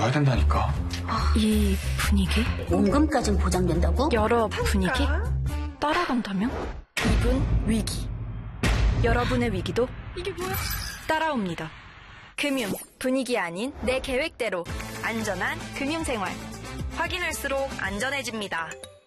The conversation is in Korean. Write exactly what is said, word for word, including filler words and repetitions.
둬야 된다니까. 이 분위기? 원금까진 보장된다고? 여러 분위기? 따라간다면? 이분 위기. 여러분의 위기도 이게 뭐야? 따라옵니다. 금융, 분위기 아닌 내 계획대로 안전한 금융생활. 확인할수록 안전해집니다.